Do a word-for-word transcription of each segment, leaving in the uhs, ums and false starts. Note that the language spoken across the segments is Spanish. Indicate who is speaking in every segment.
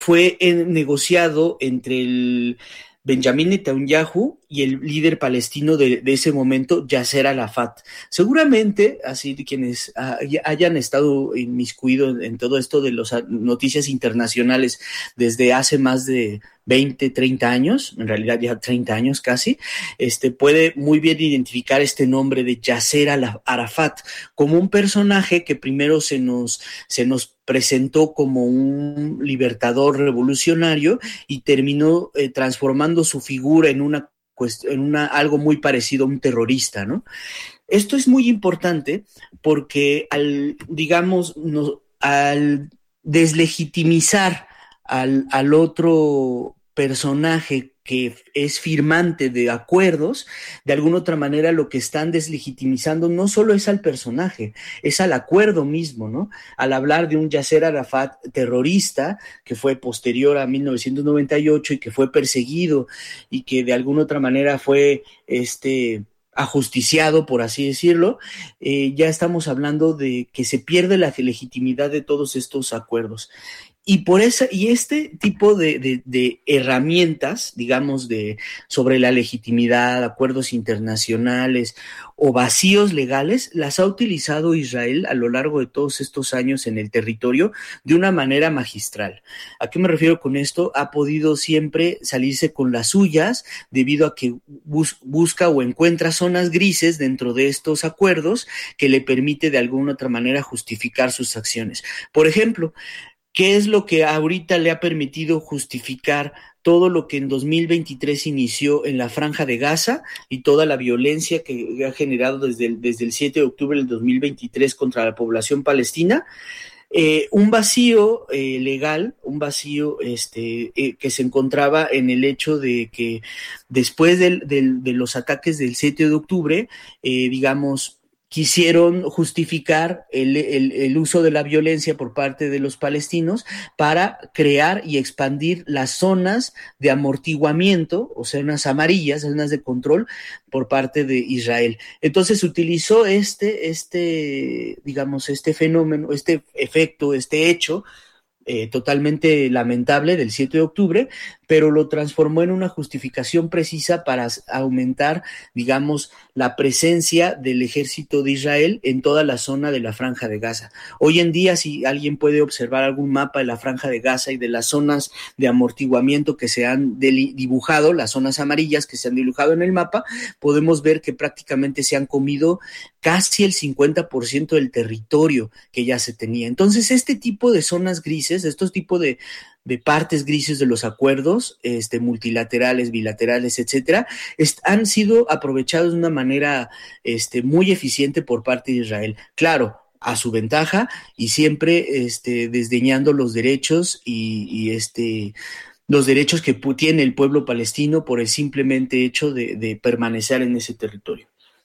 Speaker 1: fue en, negociado entre el Benjamín Netanyahu y el líder palestino de, de ese momento, Yasser Arafat. Seguramente, así quienes uh, hayan estado inmiscuidos en, en todo esto de las noticias internacionales desde hace más de veinte, treinta años, en realidad ya treinta años casi, este, puede muy bien identificar este nombre de Yasser Arafat como un personaje que primero se nos, se nos presentó como un libertador revolucionario y terminó eh, transformando su figura en una en una, algo muy parecido a un terrorista, ¿no? Esto es muy importante porque al, digamos, no, al deslegitimizar al, al otro personaje que es firmante de acuerdos, de alguna otra manera lo que están deslegitimizando no solo es al personaje, es al acuerdo mismo, ¿no? Al hablar de un Yasser Arafat terrorista que fue posterior a mil novecientos noventa y ocho y que fue perseguido y que de alguna otra manera fue este ajusticiado, por así decirlo, eh, ya estamos hablando de que se pierde la legitimidad de todos estos acuerdos. Y por esa, y este tipo de, de, de herramientas, digamos, de sobre la legitimidad, acuerdos internacionales o vacíos legales, las ha utilizado Israel a lo largo de todos estos años en el territorio de una manera magistral. ¿A qué me refiero con esto? Ha podido siempre salirse con las suyas debido a que bus, busca o encuentra zonas grises dentro de estos acuerdos que le permite de alguna otra manera justificar sus acciones. Por ejemplo, ¿qué es lo que ahorita le ha permitido justificar todo lo que en dos mil veintitrés inició en la Franja de Gaza y toda la violencia que ha generado desde el, desde el siete de octubre del dos mil veintitrés contra la población palestina? Eh, un vacío eh, legal, un vacío este, eh, que se encontraba en el hecho de que después del, del, de los ataques del siete de octubre, eh, digamos, quisieron justificar el, el, el uso de la violencia por parte de los palestinos para crear y expandir las zonas de amortiguamiento, o sea, unas amarillas, zonas de control por parte de Israel. Entonces utilizó este, este, digamos, este fenómeno, este efecto, este hecho, Eh, totalmente lamentable del siete de octubre, pero lo transformó en una justificación precisa para aumentar, digamos, la presencia del ejército de Israel en toda la zona de la Franja de Gaza. Hoy en día, si alguien puede observar algún mapa de la Franja de Gaza y de las zonas de amortiguamiento que se han dibujado, las zonas amarillas que se han dibujado en el mapa, podemos ver que prácticamente se han comido casi el cincuenta por ciento del territorio que ya se tenía. Entonces, este tipo de zonas grises, estos tipos de, de partes grises de los acuerdos este, multilaterales, bilaterales, etcétera, est- han sido aprovechados de una manera este, muy eficiente por parte de Israel. Claro, a su ventaja y siempre este, desdeñando los derechos y, y este... los derechos que tiene el pueblo palestino por el simplemente hecho de, de permanecer en ese territorio.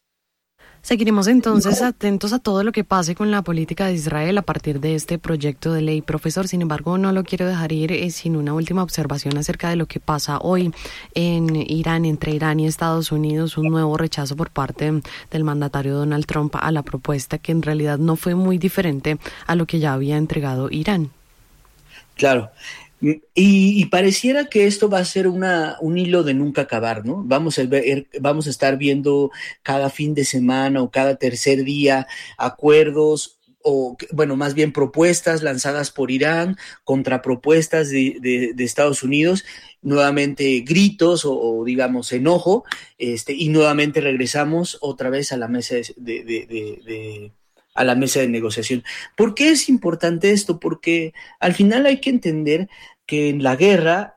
Speaker 2: Seguiremos entonces atentos a todo lo que pase con la política de Israel a partir de este proyecto de ley. Profesor, sin embargo, no lo quiero dejar ir eh, sin una última observación acerca de lo que pasa hoy en Irán, entre Irán y Estados Unidos, un nuevo rechazo por parte del mandatario Donald Trump a la propuesta que en realidad no fue muy diferente a lo que ya había entregado Irán.
Speaker 1: Claro. Y, y pareciera que esto va a ser una, un hilo de nunca acabar, ¿no? Vamos a ver, vamos a estar viendo cada fin de semana o cada tercer día acuerdos o, bueno, más bien propuestas lanzadas por Irán, contrapropuestas de, de, de Estados Unidos, nuevamente gritos o, o digamos enojo, este, y nuevamente regresamos otra vez a la mesa de, de, de, de, de a la mesa de negociación. ¿Por qué es importante esto? Porque al final hay que entender que en la guerra,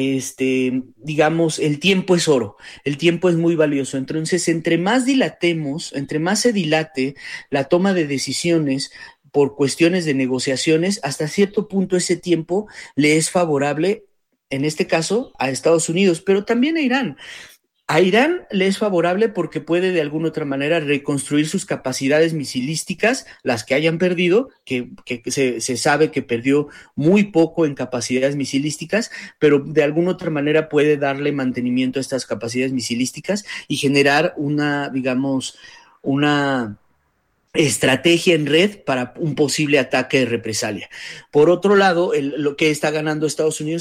Speaker 1: este, digamos, el tiempo es oro, el tiempo es muy valioso. Entonces, entre más dilatemos, entre más se dilate la toma de decisiones por cuestiones de negociaciones, hasta cierto punto ese tiempo le es favorable, en este caso, a Estados Unidos, pero también a Irán. A Irán le es favorable porque puede de alguna otra manera reconstruir sus capacidades misilísticas, las que hayan perdido, que, que se, se sabe que perdió muy poco en capacidades misilísticas, pero de alguna otra manera puede darle mantenimiento a estas capacidades misilísticas y generar una, digamos, una estrategia en red para un posible ataque de represalia. Por otro lado, el, lo que está ganando Estados Unidos